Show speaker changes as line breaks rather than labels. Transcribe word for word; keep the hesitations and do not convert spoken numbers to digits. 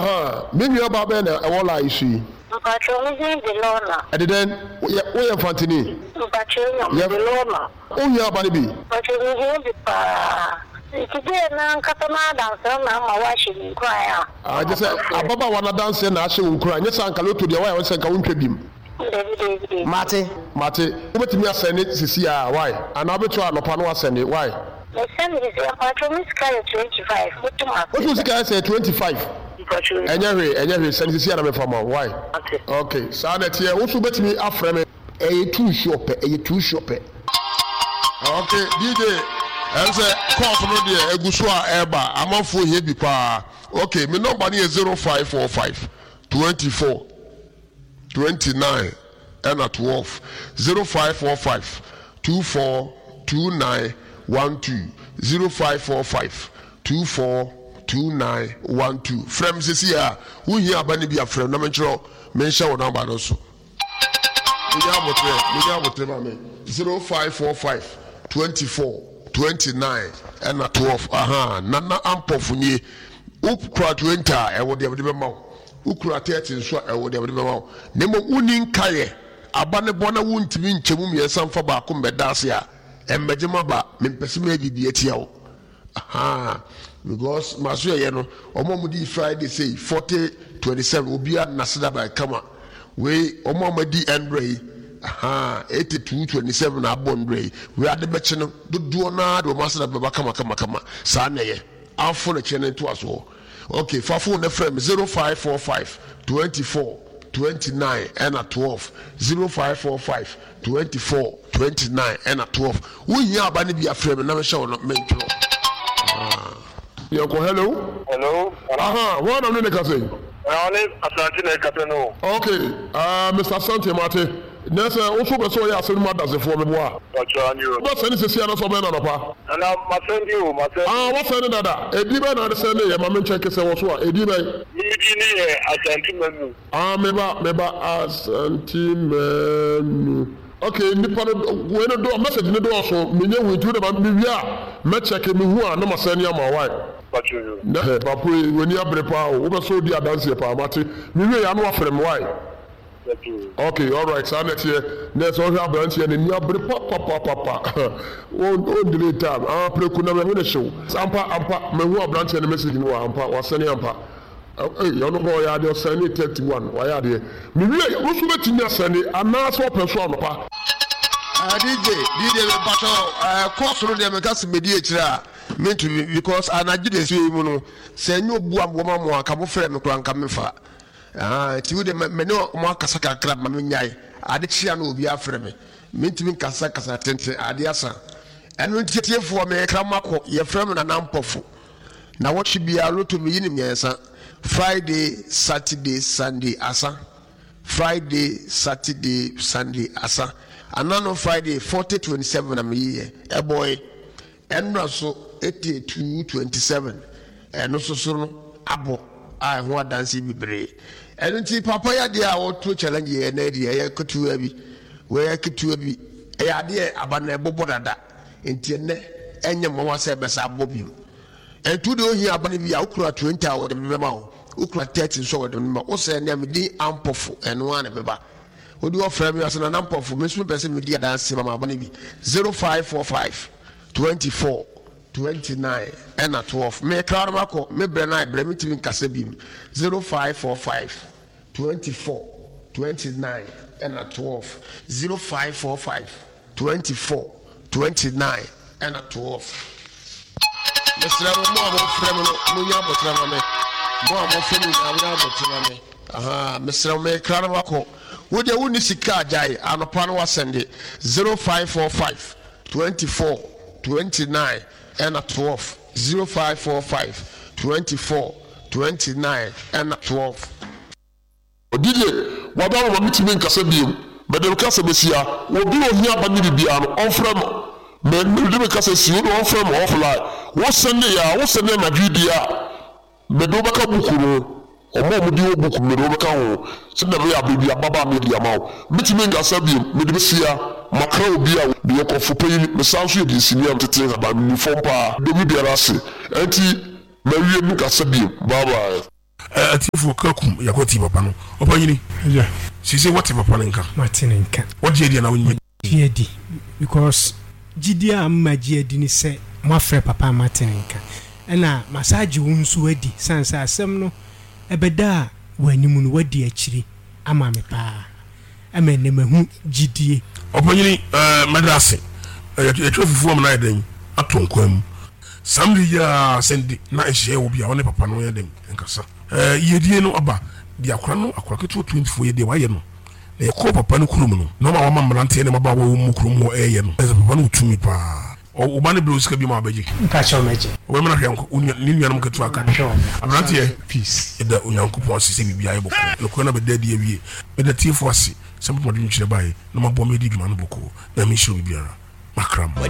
aha me nua ba be na e wo la isu
mpacho me hin de lona
e den wo ye fantini
mpacho me de lona
o nua ba ni bi
mpacho me hin de pa today na nkata na dance na ma wa shi nkwa ya
ah je say ababa wa na dance na ahye nkura nye sanka loto de wa ya won ka wontwa bim
mate
mate ubetimi asene sisi a why ana obeto anopa no asene why
the same is a patron scale twenty-five
what was the say twenty-five enya hwe enya hwe sene sisi na me fama why okay sa na tie wo so betimi afre me e two shop e two shop
okay D J ense court no de eguso a eba amafo he bi pa okay me number ni zero five four five twenty-four twenty-nine and at twelve zero five four five two four two nine one two zero five four five two four two nine one two from Cecilia who here abani be a friend na mention mention one number also zero five four five twenty-four twenty-nine and at twelve aha nana ampofunye ukra twenty e wo de be ma ukura thirty nso e wo de be ma nemo unin kaye abane bona wuntimi nchemu miesa mfa ba ko mbedase a embejema ba mempesema bibi etia wo aha because maso ye no omomudi Friday say forty twenty-seven obia nasida ba kama we omomadi andre aha eighty-two twenty-seven abondre we ade beche no dodo na do masida ba kama kama kama sa na ye afo na chene to aso okay for phone frame zero five four five twenty-four twenty-nine and at twelve zero five four five twenty-four twenty-nine and at twelve we here abani be frame na me show no mention ah
yoko hello
hello
aha what am I going to say
only Asante na kata no
okay uh Mister Asante Mate nessa also be so ya senu madaze for me boa
ocho anyo
ba senu sesi na so be na no pa
na ma sendi o ma sendi
ah what senu dada edi be na de senu ye ma me check se wo so a edi be
ni di ni e Asante menu
ah me ba me ba Asante menu okay nipa no we no do message ni do so me nye we tu de ba me wi a me check me hu a na ma senu ya ma why
pacho
na he ba pui we ni abre pa o be so di adanse pa mate me wi ya no afre me why okay all right so next year next one have branch here ni abre papa papa papa on on delay time ah preku na me hu ne show ampa ampa me hu branch here message ni wa ampa wa sene ampa eh yo no go ya de sene thirty-one wa ya de me wi ya wo so betimi sene ana so person no pa
ah D J D J be pato eh course no de me ka se medi e kira me to because anaji de so mu no se nyo bu aboma mo aka mo frɛ me kura nka me fa ah ti wo de me no mo akasa kakra ma me nyai ade chia na obi afrɛ me mentimi kasa kasa tente ade asa eno tietiefo me kra makɔ ye frɛ me na nampɔfo na wo bia loto me yini miensa Friday Saturday Sunday asa Friday Saturday Sunday asa anano Friday forty twenty-seven na me ye e boy enra so eighty-two twenty-seven eno so so no abo ai ho adanse bibre eno ti papa ya de a wo to challenge ye na de ye ketua bi we ye ketua bi e ya de abana ebobo dada enti ene enye mo wa se besa bobi entu de ohi abana bi a ukura twenty a wo de mema wo ukura thirty so wo de mema wo se ne me di ampofo eno ana beba odi wo fra mi asana nampofo me so pese me di adanse mama abana bi zero five four five twenty-four twenty-nine and at twelve me crowd mako me brena bre me timi kasa bim zero five four five twenty-four twenty-nine and at twelve zero five four five twenty-four twenty-nine and at twelve Mister Mo mo frem no no ya botra me mo mo frem no ya botra me aha Mister me crowd mako wo de woni sika ajai anopa no wasende zero five four five twenty-four twenty-nine and at twelve zero five four five twenty-four twenty-nine and at twelve
D J wada wo mitimi nkasa biem bedem kasa besia obi ohi abani bibia no onfrem me me de kasa si no onfrem offline wo sende ya wo sende na video bedo baka bukuru omo mudi wo buku me do baka ho sende be ya bibia baba media mawo mitimi nkasa biem me de besia makra obi a de yekofo payi me sanso ye di senior tete ba mi fompa do bi biara se enti ma wie mi nkasa biem bye bye
eh atifu kakum yakoti papa no opanyini
yeah
sisi what papa nka
Martin nka
what je dia na wonyi
G D because Gidia amma G D ni se mo afre papa Martin nka na massage wonsu adi sansa asem no ebeda wanimu no wadi akiri ama me pa ama ne mahu Gidie
opanyini eh madrase eh yatwofufu am na eden atonkwam samri ya sendi na ehye obi a woni papa no yedem nkasa eh yedie no aba di akora no akora keto twenty-four yedie waye no na yakọ papa no kurum no no ma wama mrante ne maba wo mu kurum ho eye no eze papa no tumi pa o ba ne blosika bi ma abaji
nka cho meje
o me na hyanko ni nuanum keto aka amrante
peace
eda onyankopon sese bibia ye boko no ko na be dadi awie me da tiefo ase sem mo de nkyere bae na mabọ me di dwuma no boko na me hye bibiara makram